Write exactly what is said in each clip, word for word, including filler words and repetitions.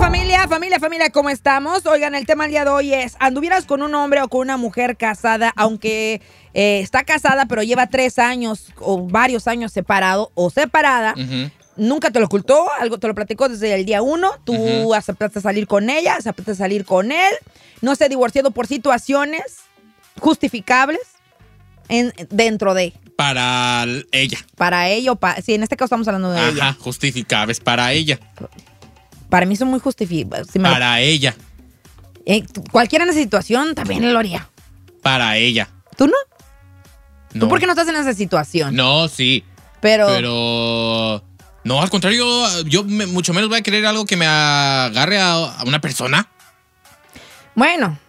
familia, familia, familia, ¿cómo estamos? Oigan, el tema del día de hoy es, ¿anduvieras con un hombre o con una mujer casada, aunque eh, está casada, pero lleva tres años o varios años separado o separada? Uh-huh. Nunca te lo ocultó, algo te lo platicó desde el día uno, tú uh-huh. aceptaste salir con ella, aceptaste salir con él, no se ha divorciado por situaciones justificables en, dentro de... Para ella. Para ella o para... Sí, en este caso estamos hablando de Ajá, ella. Ajá, justificables para ella. Para mí son muy justificables. Si para lo... ella. Eh, cualquiera en esa situación también lo haría. Para ella. ¿Tú no? No. ¿Tú por qué no estás en esa situación? No, sí. Pero... Pero... No, al contrario, yo, yo me, mucho menos voy a querer algo que me agarre a, a una persona. Bueno...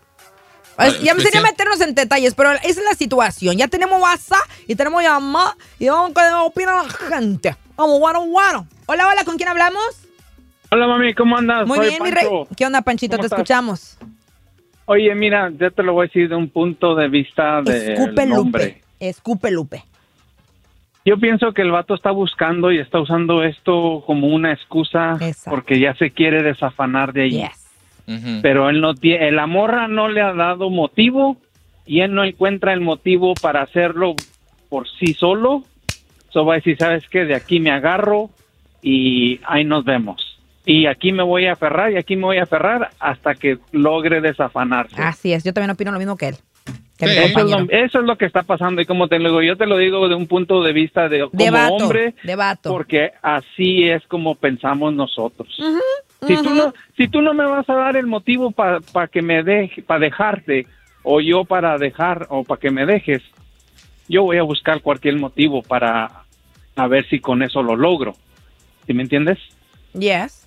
Ya me sería meternos en detalles, pero esa es la situación. Ya tenemos WhatsApp y tenemos llamada y vamos a ver qué opina la gente. Vamos, guaro, guaro. Hola, hola, ¿con quién hablamos? Hola, mami, ¿cómo andas? Muy Soy bien, Pancho. mi rey. ¿Qué onda, Panchito? Te estás? escuchamos. Oye, mira, ya te lo voy a decir de un punto de vista del Escupe hombre. Lupe. Escupe Lupe. Yo pienso que el vato está buscando y está usando esto como una excusa. Exacto. Porque ya se quiere desafanar de ahí. Yes. Uh-huh. Pero él no tiene, la morra no le ha dado motivo y él no encuentra el motivo para hacerlo por sí solo. So va a decir, ¿sabes qué? De aquí me agarro y ahí nos vemos. Y aquí me voy a aferrar y aquí me voy a aferrar hasta que logre desafanarse. Así es, yo también opino lo mismo que él. Que sí. eso, es lo, eso es lo que está pasando y como te lo digo, yo te lo digo de un punto de vista de como de vato, hombre, de vato. Porque así es como pensamos nosotros. Uh-huh. Si uh-huh. tú no, si tú no me vas a dar el motivo para pa que me deje, para dejarte, o yo para dejar, o para que me dejes, yo voy a buscar cualquier motivo para a ver si con eso lo logro. ¿Sí me entiendes? Yes.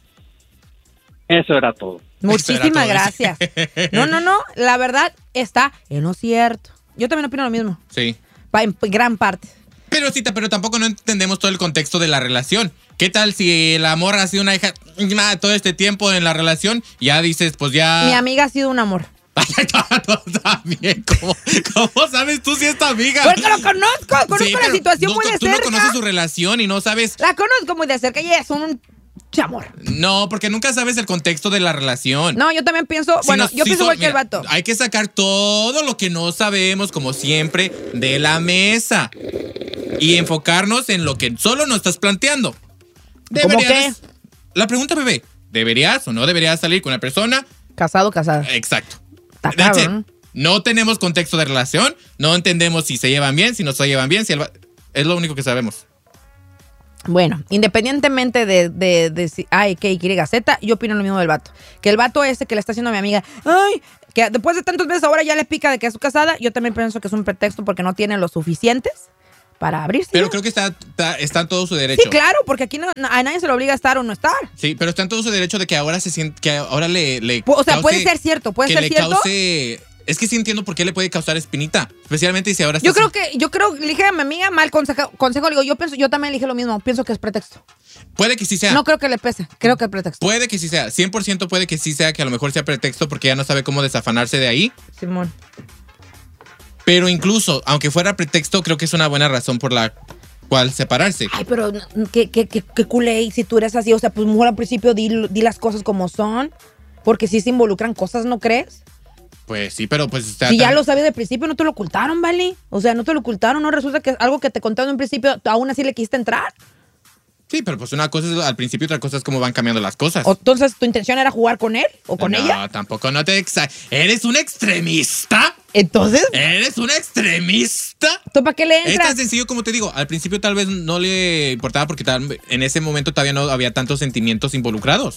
Eso era todo. Muchísimas gracias. No, no, no, la verdad está en lo cierto. Yo también opino lo mismo. Sí. En gran parte. Pero sí, pero tampoco no entendemos todo el contexto de la relación. ¿Qué tal si la morra ha sido una hija todo este tiempo en la relación? Ya dices, pues ya... Mi amiga ha sido un amor. También, ¿cómo, ¿cómo sabes tú si es tu amiga? Porque lo conozco, conozco sí, la situación no, muy de tú cerca. Tú no conoces su relación y no sabes... La conozco muy de cerca y es un... amor. No, porque nunca sabes el contexto de la relación. No, yo también pienso, si bueno, no, yo si pienso igual que el vato. Hay que sacar todo lo que no sabemos, como siempre, de la mesa. Y enfocarnos en lo que solo nos estás planteando. ¿Cómo qué? La pregunta, bebé, ¿deberías o no deberías salir con una persona? Casado o casada. Exacto. Claro. No tenemos contexto de relación, no entendemos si se llevan bien, si no se llevan bien, si el va... es lo único que sabemos. Bueno, independientemente de, de, de si hay que Y, Z, yo opino lo mismo del vato. Que el vato ese que le está haciendo a mi amiga, ay, que después de tantos meses ahora ya le pica de que es su casada, yo también pienso que es un pretexto porque no tiene lo suficientes para abrirse. Pero creo que está, está, está en todo su derecho. Sí, claro, porque aquí no, a nadie se le obliga a estar o no estar. Sí, pero está en todo su derecho de que ahora se siente, que ahora le, le O sea, cause, puede ser cierto, puede que ser le cierto. Cause, es que sí entiendo por qué le puede causar espinita, especialmente si ahora está Yo creo sin... que, yo creo, le dije a mi amiga, mal consejo, consejo, le digo, yo pienso, yo también le dije lo mismo, pienso que es pretexto. Puede que sí sea. No creo que le pese, creo que es pretexto. Puede que sí sea, cien por ciento puede que sí sea, que a lo mejor sea pretexto porque ya no sabe cómo desafanarse de ahí. Simón. Pero incluso, aunque fuera pretexto, creo que es una buena razón por la cual separarse. Ay, pero qué, qué, qué, qué culé, si tú eres así, o sea, pues mejor al principio di, di las cosas como son, porque si se involucran cosas, ¿no crees? Pues sí, pero pues... O sea, si ya tan... lo sabes de principio, no te lo ocultaron, ¿vale? O sea, no te lo ocultaron, ¿no? Resulta que algo que te contaron en principio, aún así le quisiste entrar. Sí, pero pues una cosa es al principio, otra cosa es cómo van cambiando las cosas. O, entonces, ¿tu intención era jugar con él o con no, ella? No, tampoco, no te... Exa... ¿Eres un extremista? ¿Entonces? ¿Eres un extremista? ¿Tú para qué le entras? Es tan sencillo como te digo, al principio tal vez no le importaba porque tal, en ese momento todavía no había tantos sentimientos involucrados.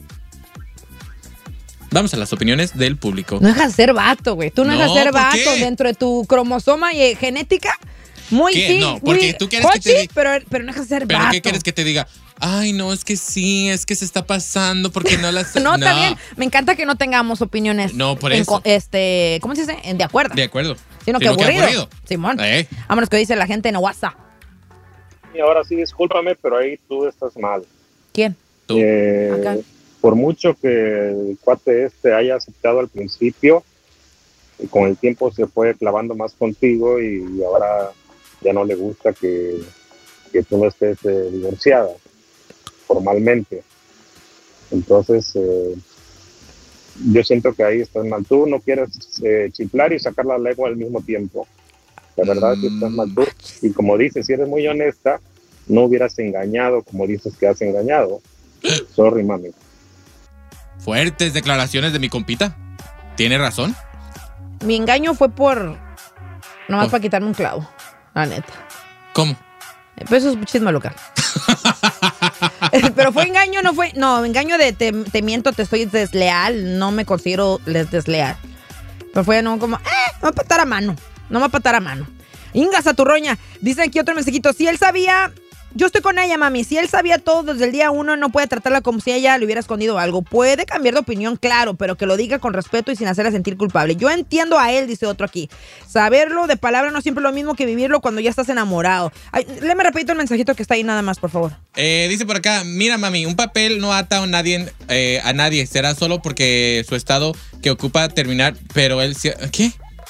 Vamos a las opiniones del público. No dejas de ser vato, güey. Tú no, no dejas de ser vato qué? dentro de tu cromosoma y genética. Muy ¿Qué? sí, no, porque muy, tú quieres oh, que te sí, pero, pero no dejas de ser ¿Pero vato. qué quieres que te diga? Ay, no, es que sí, es que se está pasando porque no las... no, no, también, me encanta que no tengamos opiniones. No, por en, eso. Este, ¿cómo se dice? En de acuerdo. De acuerdo. Sino, Sino que aburrido. Que aburrido. Simón. Eh. Vámonos, que dice la gente en WhatsApp. Y ahora sí, discúlpame, pero ahí tú estás mal. ¿Quién? Tú. Eh, Acá. Por mucho que el cuate este haya aceptado al principio, y con el tiempo se fue clavando más contigo y ahora ya no le gusta que, que tú no estés eh, divorciada formalmente. Entonces, eh, yo siento que ahí estás mal. Tú no quieres eh, chiflar y sacar la lengua al mismo tiempo. La verdad, que estás mal tú. Y como dices, si eres muy honesta, no hubieras engañado como dices que has engañado. Sorry, mami. Fuertes declaraciones de mi compita. ¿Tiene razón? Mi engaño fue por... Nomás Oh. para quitarme un clavo, la neta. ¿Cómo? Pues eso es chisme local. Pero fue engaño, no fue... No, engaño de te, te miento, te estoy desleal. No me considero les desleal. Pero fue no como... Eh, no va a patar a mano. No va a patar a mano. Inga Saturroña. Dicen aquí otro mensajito. Si él sabía... Yo estoy con ella, mami. Si él sabía todo desde el día uno, no puede tratarla como si ella le hubiera escondido algo. Puede cambiar de opinión, claro, pero que lo diga con respeto y sin hacerla sentir culpable. Yo entiendo a él, dice otro aquí. Saberlo de palabra no es siempre lo mismo que vivirlo cuando ya estás enamorado. Ay, léeme rapidito el mensajito que está ahí nada más, por favor. Eh, dice por acá, mira mami, un papel no ata a nadie, eh, a nadie. Será solo porque su estado que ocupa terminar, pero él... ¿Qué?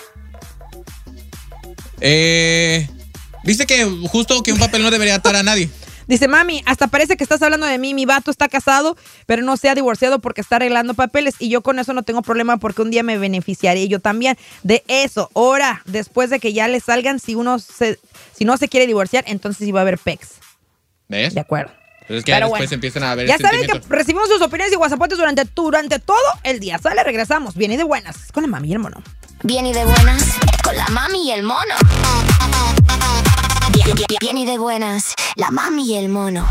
Eh... Dice que justo que un papel no debería atar a nadie. Dice, mami, hasta parece que estás hablando de mí. Mi vato está casado, pero no se ha divorciado porque está arreglando papeles. Y yo con eso no tengo problema porque un día me beneficiaré yo también de eso. Ahora, después de que ya le salgan, si uno se, si no se quiere divorciar, entonces sí va a haber pex. ¿Ves? De acuerdo. Pero es que Pero después bueno, empiezan a haber ya saben que sentimientos. recibimos sus opiniones y whatsappotes durante, durante todo el día. Sale, regresamos. Bien y de buenas. Con la mami y el mono. Bien y de buenas, con la mami y el mono. Bien, bien, bien y de buenas, la mami y el mono.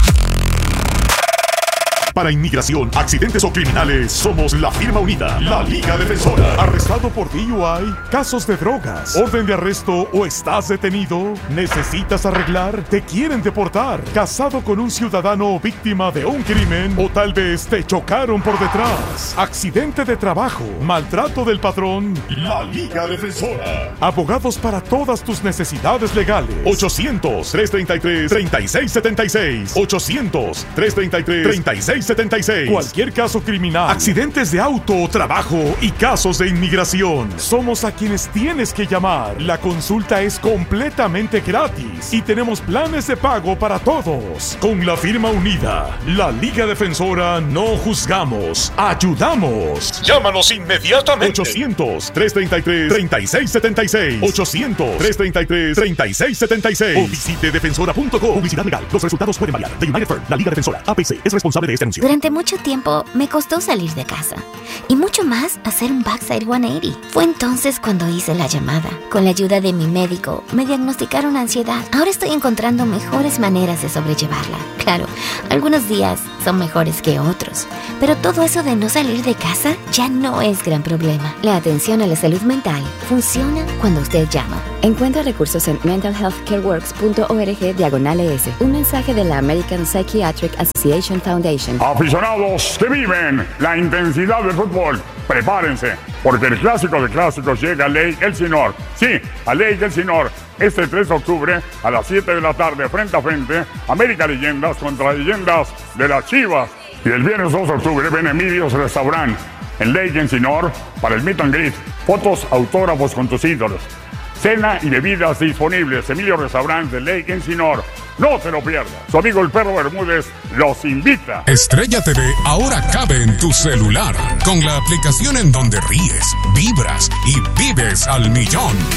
Para inmigración, accidentes o criminales, somos la firma unida, la Liga Defensora. ¿Arrestado por D U I? ¿Casos de drogas? ¿Orden de arresto o estás detenido? ¿Necesitas arreglar? ¿Te quieren deportar? ¿Casado con un ciudadano víctima de un crimen? ¿O tal vez te chocaron por detrás? ¿Accidente de trabajo? ¿Maltrato del patrón? La Liga Defensora. Abogados para todas tus necesidades legales. ochocientos, tres treinta y tres, treinta y seis setenta y seis. ochocientos, tres treinta y tres, treinta y seis setenta y seis. Cualquier caso criminal, accidentes de auto, trabajo y casos de inmigración. Somos a quienes tienes que llamar. La consulta es completamente gratis y tenemos planes de pago para todos. Con la firma unida, la Liga Defensora, no juzgamos, ayudamos. Llámanos inmediatamente. ochocientos, tres treinta y tres, treinta y seis setenta y seis. ochocientos, tres treinta y tres, treinta y seis setenta y seis. O visite defensora punto com. Publicidad legal. Los resultados pueden variar. The United Firm, la Liga Defensora, A P C, es responsable de este anuncio. Durante mucho tiempo me costó salir de casa y mucho más hacer un backside ciento ochenta. Fue entonces cuando hice la llamada. Con la ayuda de mi médico me diagnosticaron ansiedad. Ahora estoy encontrando mejores maneras de sobrellevarla. Claro, algunos días son mejores que otros, pero todo eso de no salir de casa ya no es gran problema. La atención a la salud mental funciona cuando usted llama. Encuentra recursos en mental health care works punto org diagonal es. Un mensaje de la American Psychiatric Association Foundation. Aficionados que viven la intensidad del fútbol, prepárense, porque el clásico de clásicos llega a Ley Elsinore. Sí, a Ley Elsinore. Este tres de octubre a las siete de la tarde, frente a frente, América Leyendas contra Leyendas de las Chivas. Y el viernes dos de octubre ven Emilio's Restaurant en Ley Elsinore para el meet and greet. Fotos, autógrafos con tus ídolos. Cena y bebidas disponibles. Emilio Restaurant de Lake Elsinore. No se lo pierda. Su amigo el Perro Bermúdez los invita. Estrella T V ahora cabe en tu celular. Con la aplicación en donde ríes, vibras y vives al millón.